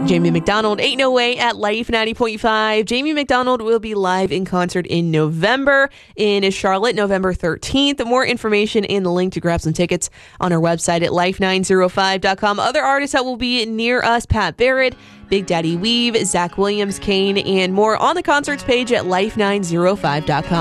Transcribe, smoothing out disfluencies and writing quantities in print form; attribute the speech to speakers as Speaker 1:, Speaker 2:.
Speaker 1: Jamie McDonald, Ain't No Way at Life 90.5. Jamie McDonald will be live in concert in November in Charlotte, November 13th. More information and the link to grab some tickets on our website at life905.com. Other artists that will be near us, Pat Barrett, Big Daddy Weave, Zach Williams, Kane, and more on the concerts page at life905.com.